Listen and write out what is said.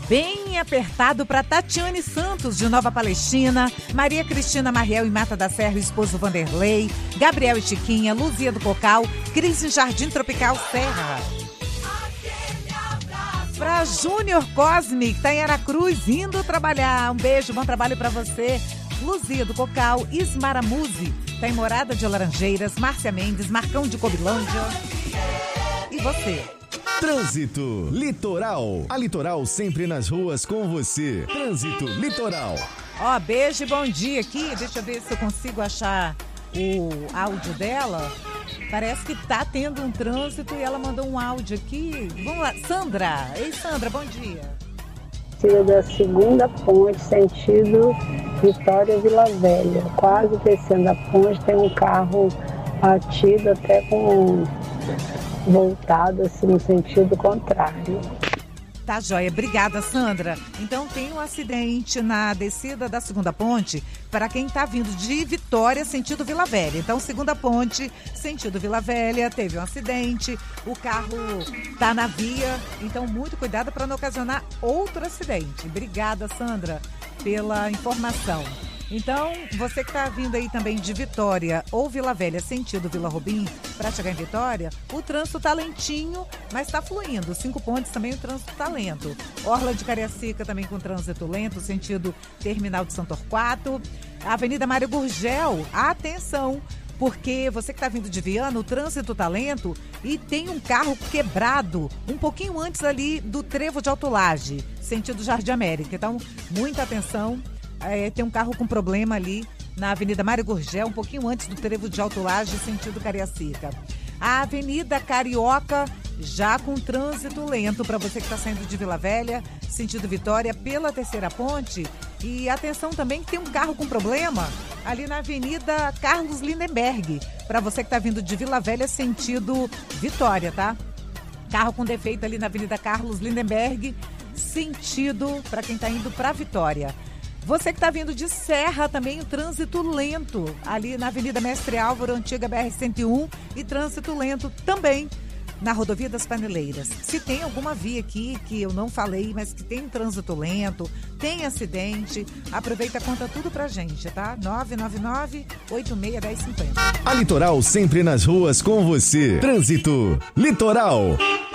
bem apertado para Tatiane Santos, de Nova Palestina, Maria Cristina Mariel em Mata da Serra, esposo Vanderlei, Gabriel e Chiquinha, Luzia do Cocal, Cris em Jardim Tropical Serra. Para Júnior Cosme, que está em Aracruz, indo trabalhar. Um beijo, bom trabalho para você. Luzia do Cocal, Ismara Muzi, está em Morada de Laranjeiras, Márcia Mendes, Marcão de Cobilândia. E você? Trânsito Litoral. A Litoral sempre nas ruas com você. Trânsito Litoral. Ó, beijo e bom dia aqui. Deixa eu ver se eu consigo achar o áudio dela. Parece que tá tendo um trânsito e ela mandou um áudio aqui. Vamos lá, Sandra. Ei, Sandra, bom dia. Da segunda ponte, sentido Vitória Vila Velha. Quase descendo a ponte, tem um carro batido até com voltado assim no sentido contrário. Tá joia, obrigada, Sandra. Então tem um acidente na descida da segunda ponte para quem tá vindo de Vitória, sentido Vila Velha. Então, segunda ponte, sentido Vila Velha, teve um acidente, o carro tá na via, então muito cuidado para não ocasionar outro acidente. Obrigada, Sandra, pela informação. Então, você que está vindo aí também de Vitória ou Vila Velha, sentido Vila Robim, para chegar em Vitória, o trânsito está lentinho, mas está fluindo. 5 pontos também o trânsito está lento. Orla de Cariacica também com trânsito lento, sentido Terminal de São Torquato. Avenida Mário Gurgel, atenção, porque você que está vindo de Viana, o trânsito está lento e tem um carro quebrado um pouquinho antes ali do Trevo de Autolage, sentido Jardim América. Então, muita atenção. Tem um carro com problema ali na Avenida Mário Gurgel, um pouquinho antes do Trevo de Autolage, sentido Cariacica. A Avenida Carioca, já com trânsito lento para você que está saindo de Vila Velha, sentido Vitória, pela terceira ponte. E atenção também que tem um carro com problema ali na Avenida Carlos Lindenberg, para você que está vindo de Vila Velha, sentido Vitória, tá? Carro com defeito ali na Avenida Carlos Lindenberg, sentido para quem está indo para Vitória. Você que está vindo de Serra também, o trânsito lento ali na Avenida Mestre Álvaro, antiga BR-101, e trânsito lento também na Rodovia das Paneleiras. Se tem alguma via aqui que eu não falei, mas que tem trânsito lento, tem acidente, aproveita e conta tudo pra gente, tá? 999-861050. A Litoral sempre nas ruas com você. Trânsito Litoral.